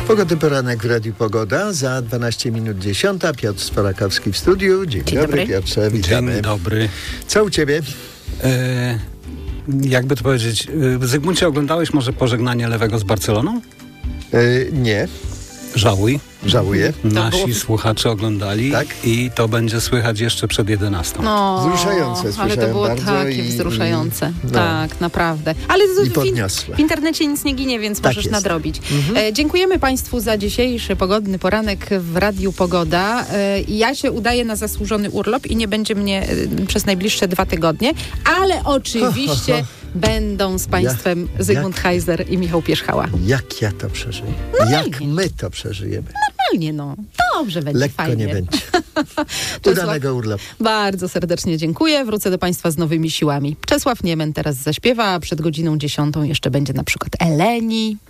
Pogodny poranek w Radiu Pogoda. Za 12 minut 10. Piotr Sporakowski w studiu. Dzień dobry, Piotrze, witamy. Dzień dobry. Co u ciebie? Jakby to powiedzieć, Zygmuncie, oglądałeś może Pożegnanie Lewego z Barceloną? Nie. Żałuj. Żałuję. Nasi słuchacze oglądali, tak? I to będzie słychać jeszcze przed 11. No, wzruszające, ale to było takie wzruszające. Tak, naprawdę. Ale w internecie nic nie ginie, więc tak możesz nadrobić. Dziękujemy Państwu za dzisiejszy pogodny poranek w Radiu Pogoda. Ja się udaję na zasłużony urlop i nie będzie mnie przez najbliższe 2 tygodnie, ale oczywiście będą z Państwem Zygmunt Heiser i Michał Pierzchała. Jak ja to przeżyję? Jak my to przeżyjemy? Normalnie, Dobrze będzie, lekko fajnie. nie będzie. Udanego urlopu. Bardzo serdecznie dziękuję. Wrócę do Państwa z nowymi siłami. Czesław Niemen teraz zaśpiewa, a przed godziną 10 jeszcze będzie na przykład Eleni.